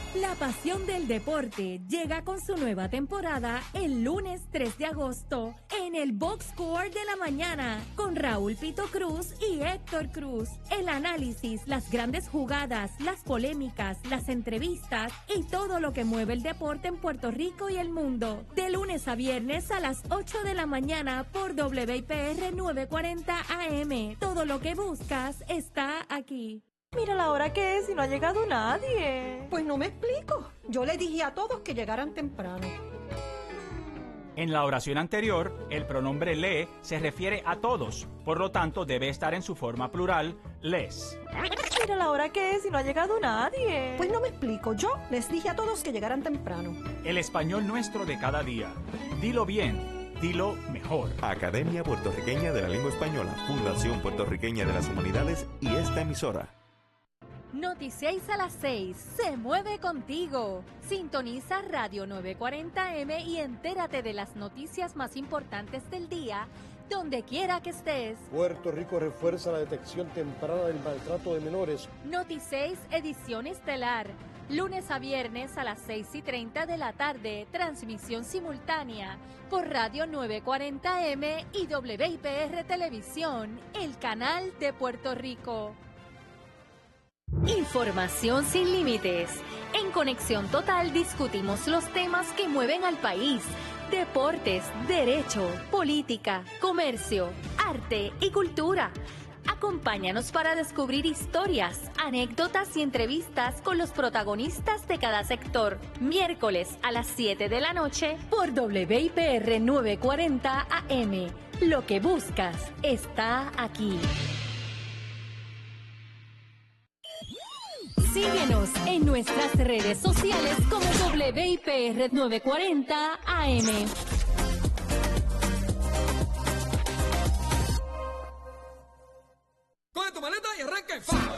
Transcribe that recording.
La pasión del deporte llega con su nueva temporada el lunes 3 de agosto en el Box Score de la mañana con Raúl Pito Cruz y Héctor Cruz. El análisis, las grandes jugadas, las polémicas, las entrevistas y todo lo que mueve el deporte en Puerto Rico y el mundo. De lunes a viernes a las 8 de la mañana por WIPR 940 AM. Todo lo que buscas está aquí. Mira la hora que es y no ha llegado nadie. Pues no me explico. Yo le dije a todos que llegaran temprano. En la oración anterior, el pronombre le se refiere a todos, por lo tanto debe estar en su forma plural, les. Mira la hora que es y no ha llegado nadie. Pues no me explico. Yo les dije a todos que llegaran temprano. El español nuestro de cada día. Dilo bien, dilo mejor. Academia Puertorriqueña de la Lengua Española, Fundación Puertorriqueña de las Humanidades y esta emisora. Noti 6 a las 6, se mueve contigo. Sintoniza Radio 940M y entérate de las noticias más importantes del día, donde quiera que estés. Puerto Rico refuerza la detección temprana del maltrato de menores. Noti 6, edición estelar. Lunes a viernes a las 6:30 de la tarde, transmisión simultánea por Radio 940M y WIPR Televisión, el canal de Puerto Rico. Información sin límites. En Conexión Total discutimos los temas que mueven al país. Deportes, derecho, política, comercio, arte y cultura. Acompáñanos para descubrir historias, anécdotas y entrevistas con los protagonistas de cada sector. Miércoles a las 7 de la noche por WIPR 940 AM. Lo que buscas está aquí. Síguenos en nuestras redes sociales como WIPR 940 AM. Coge tu maleta y arranca.